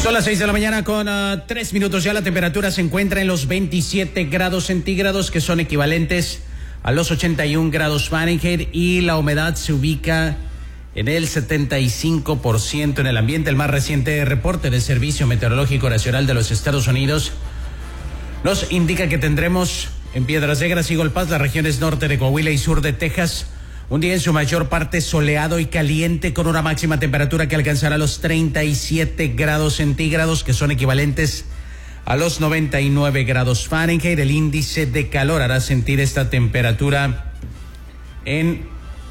Son las 6 de la mañana con 3 minutos. Ya la temperatura se encuentra en los 27 grados centígrados, que son equivalentes a los 81 grados Fahrenheit, y la humedad se ubica en el 75% en el ambiente. El más reciente reporte del Servicio Meteorológico Nacional de los Estados Unidos nos indica que tendremos en Piedras Negras y Golpaz, las regiones norte de Coahuila y sur de Texas, un día en su mayor parte soleado y caliente, con una máxima temperatura que alcanzará los 37 grados centígrados, que son equivalentes a los 99 grados Fahrenheit. El índice de calor hará sentir esta temperatura en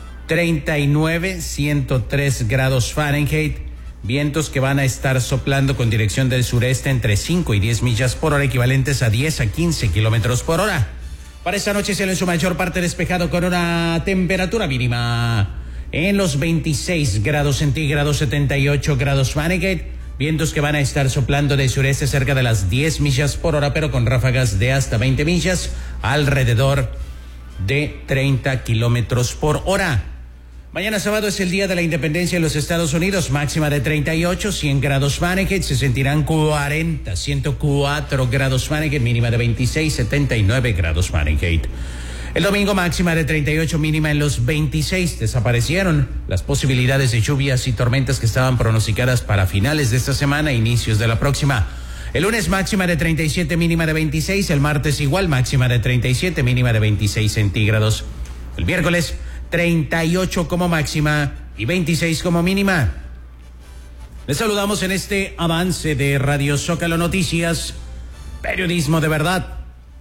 103 grados Fahrenheit. Vientos que van a estar soplando con dirección del sureste entre 5 y 10 millas por hora, equivalentes a 10 a 15 kilómetros por hora. Para esta noche, cielo en su mayor parte despejado, con una temperatura mínima en los 26 grados centígrados, 78 grados Fahrenheit. Vientos que van a estar soplando del sureste cerca de las 10 millas por hora, pero con ráfagas de hasta 20 millas, alrededor de 30 kilómetros por hora. Mañana sábado es el Día de la Independencia en los Estados Unidos, máxima de 38, 100 grados Fahrenheit, se sentirán 104 grados Fahrenheit, mínima de 26, 79 grados Fahrenheit. El domingo, máxima de 38, mínima en los 26. Desaparecieron las posibilidades de lluvias y tormentas que estaban pronosticadas para finales de esta semana e inicios de la próxima. El lunes, máxima de 37, mínima de 26. El martes igual, máxima de 37, mínima de 26 centígrados. El miércoles, 38 como máxima y 26 como mínima. Les saludamos en este avance de Radio Zócalo Noticias, periodismo de verdad.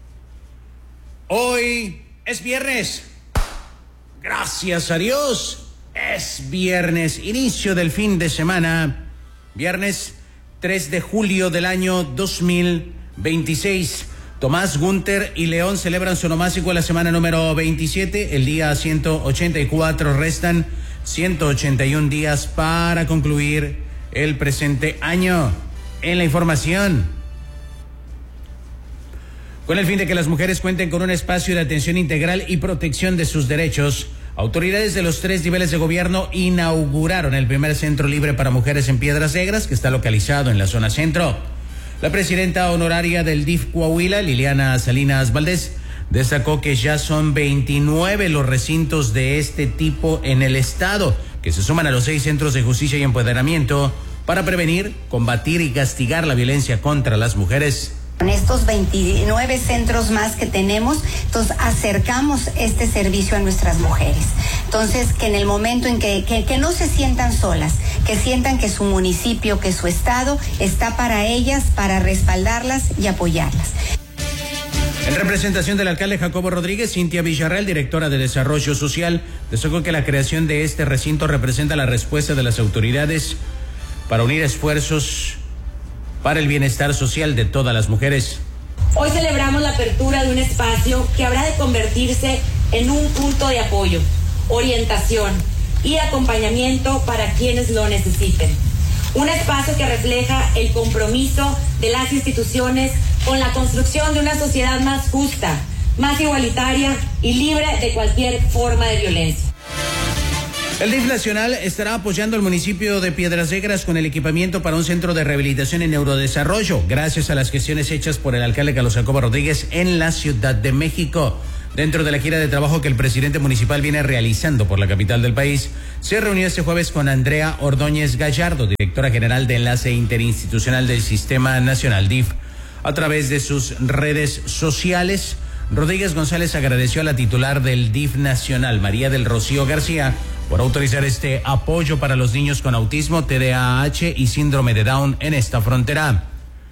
Hoy es viernes. Gracias a Dios, es viernes, inicio del fin de semana. Viernes 3 de julio del año 2026. Tomás, Gunter y León celebran su onomástico en la semana número 27, el día 184. Restan 181 días para concluir el presente año. En la información, con el fin de que las mujeres cuenten con un espacio de atención integral y protección de sus derechos, autoridades de los 3 niveles de gobierno inauguraron el primer centro libre para mujeres en Piedras Negras, que está localizado en la zona centro. La presidenta honoraria del DIF Coahuila, Liliana Salinas Valdés, destacó que ya son 29 los recintos de este tipo en el estado, que se suman a los 6 centros de justicia y empoderamiento para prevenir, combatir y castigar la violencia contra las mujeres. Con estos 29 centros más que tenemos, entonces acercamos este servicio a nuestras mujeres. Entonces, que en el momento en que no se sientan solas, que sientan que su municipio, que su estado está para ellas, para respaldarlas y apoyarlas. En representación del alcalde Jacobo Rodríguez, Cintia Villarreal, directora de Desarrollo Social, destacó que la creación de este recinto representa la respuesta de las autoridades para unir esfuerzos para el bienestar social de todas las mujeres. Hoy celebramos la apertura de un espacio que habrá de convertirse en un punto de apoyo, orientación y acompañamiento para quienes lo necesiten. Un espacio que refleja el compromiso de las instituciones con la construcción de una sociedad más justa, más igualitaria y libre de cualquier forma de violencia. El DIF nacional estará apoyando al municipio de Piedras Negras con el equipamiento para un centro de rehabilitación y neurodesarrollo, gracias a las gestiones hechas por el alcalde Carlos Jacobo Rodríguez en la Ciudad de México. Dentro de la gira de trabajo que el presidente municipal viene realizando por la capital del país, se reunió este jueves con Andrea Ordóñez Gallardo, directora general de Enlace Interinstitucional del Sistema Nacional DIF. A través de sus redes sociales, Rodríguez González agradeció a la titular del DIF nacional, María del Rocío García, por autorizar este apoyo para los niños con autismo, TDAH y síndrome de Down en esta frontera.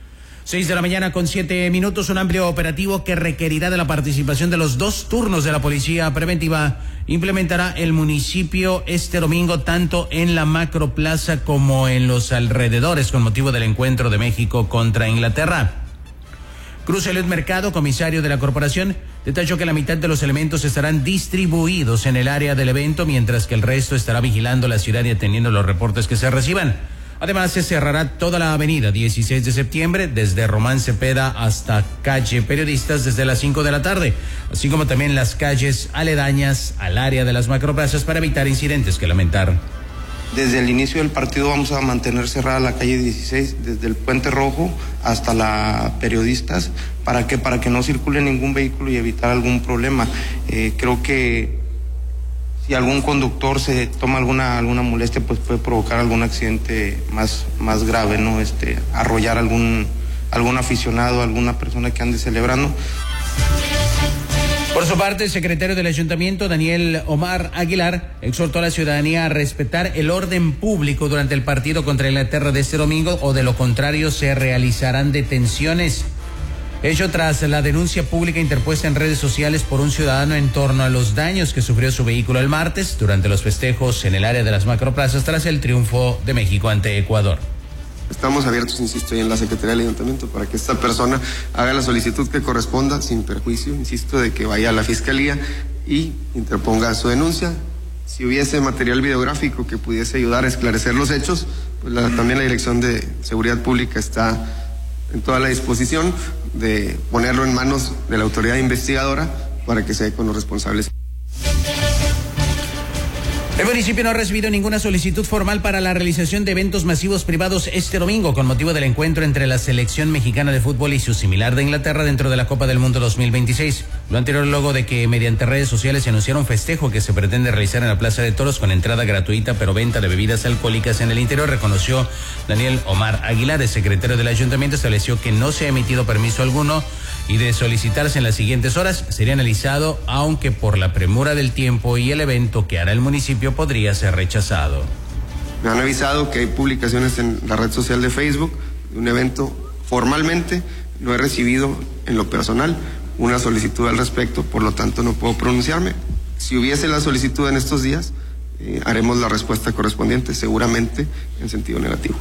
6 de la mañana con 7 minutos, un amplio operativo que requerirá de la participación de los 2 turnos de la Policía Preventiva implementará el municipio este domingo, tanto en la Macroplaza como en los alrededores, con motivo del encuentro de México contra Inglaterra. Cruz Eliud Mercado, comisario de la corporación, detalló que la mitad de los elementos estarán distribuidos en el área del evento, mientras que el resto estará vigilando la ciudad y atendiendo los reportes que se reciban. Además, se cerrará toda la avenida 16 de septiembre, desde Román Cepeda hasta calle Periodistas, desde las 5 de la tarde, así como también las calles aledañas al área de las macroplazas, para evitar incidentes que lamentar. Desde el inicio del partido vamos a mantener cerrada la calle 16, desde el Puente Rojo hasta la Periodistas. ¿Para qué? Para que no circule ningún vehículo y evitar algún problema. Creo que si algún conductor se toma alguna molestia, pues puede provocar algún accidente más grave, ¿no? Arrollar algún aficionado, alguna persona que ande celebrando. Por su parte, el secretario del Ayuntamiento, Daniel Omar Aguilar, exhortó a la ciudadanía a respetar el orden público durante el partido contra Inglaterra de este domingo, o de lo contrario se realizarán detenciones. Ello tras la denuncia pública interpuesta en redes sociales por un ciudadano en torno a los daños que sufrió su vehículo el martes durante los festejos en el área de las macroplazas tras el triunfo de México ante Ecuador. Estamos abiertos, insisto, ahí en la Secretaría del Ayuntamiento para que esta persona haga la solicitud que corresponda sin perjuicio, insisto, de que vaya a la Fiscalía y interponga su denuncia. Si hubiese material videográfico que pudiese ayudar a esclarecer los hechos, pues también la Dirección de Seguridad Pública está en toda la disposición de ponerlo en manos de la autoridad investigadora para que se dé con los responsables. El municipio no ha recibido ninguna solicitud formal para la realización de eventos masivos privados este domingo con motivo del encuentro entre la selección mexicana de fútbol y su similar de Inglaterra dentro de la Copa del Mundo 2026. Lo anterior luego de que mediante redes sociales se anunciara un festejo que se pretende realizar en la Plaza de Toros con entrada gratuita pero venta de bebidas alcohólicas en el interior. Reconoció Daniel Omar Aguilar, el secretario del Ayuntamiento, estableció que no se ha emitido permiso alguno y de solicitarse en las siguientes horas sería analizado, aunque por la premura del tiempo y el evento que hará el municipio podría ser rechazado. Me han avisado que hay publicaciones en la red social de Facebook de un evento. Formalmente no he recibido en lo personal una solicitud al respecto, por lo tanto no puedo pronunciarme. Si hubiese la solicitud en estos días, haremos la respuesta correspondiente, seguramente en sentido negativo.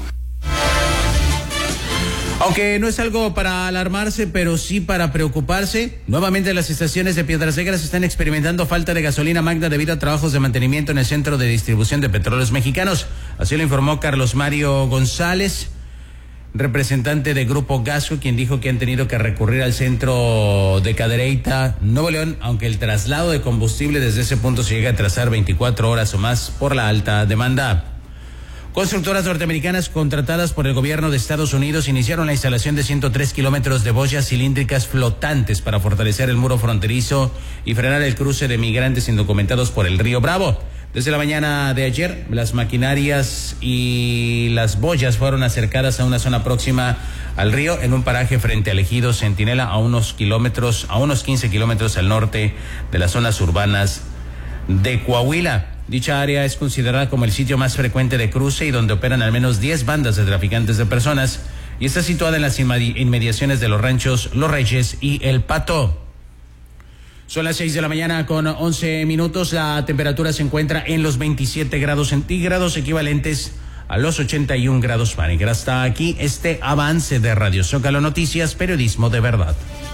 Aunque no es algo para alarmarse, pero sí para preocuparse, nuevamente las estaciones de Piedras Negras están experimentando falta de gasolina magna debido a trabajos de mantenimiento en el Centro de Distribución de Petróleos Mexicanos. Así lo informó Carlos Mario González, representante de Grupo Gasco, quien dijo que han tenido que recurrir al centro de Cadereyta, Nuevo León, aunque el traslado de combustible desde ese punto se llega a trazar 24 horas o más por la alta demanda. Constructoras norteamericanas contratadas por el gobierno de Estados Unidos iniciaron la instalación de 103 kilómetros de boyas cilíndricas flotantes para fortalecer el muro fronterizo y frenar el cruce de migrantes indocumentados por el río Bravo. Desde la mañana de ayer, las maquinarias y las boyas fueron acercadas a una zona próxima al río en un paraje frente al ejido Centinela a unos 15 kilómetros al norte de las zonas urbanas de Coahuila. Dicha área es considerada como el sitio más frecuente de cruce y donde operan al menos 10 bandas de traficantes de personas y está situada en las inmediaciones de los ranchos Los Reyes y El Pato. Son las 6 de la mañana con 11 minutos. La temperatura se encuentra en los 27 grados centígrados, equivalentes a los 81 grados Fahrenheit. Hasta aquí este avance de Radio Zócalo Noticias, periodismo de verdad.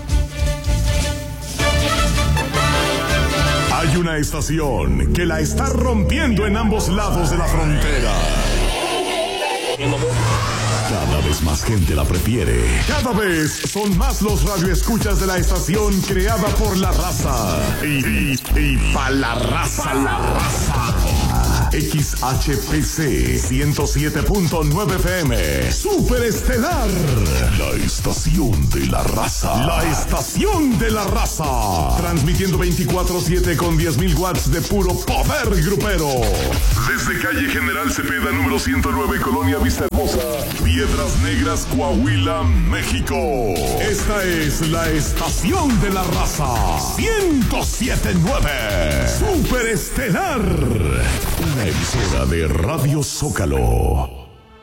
Hay una estación que la está rompiendo en ambos lados de la frontera. Cada vez más gente la prefiere. Cada vez son más los radioescuchas de la estación creada por la raza. Y pa' la raza. XHPC 107.9 FM. Superestelar. La estación de la raza. La estación de la raza. Transmitiendo 24/7 con 10,000 watts de puro poder grupero. Desde calle General Cepeda, número 109, Colonia Vista Hermosa, Piedras Negras, Coahuila, México. Esta es la estación de la raza. 107.9. Superestelar. Una emisora de Radio Zócalo.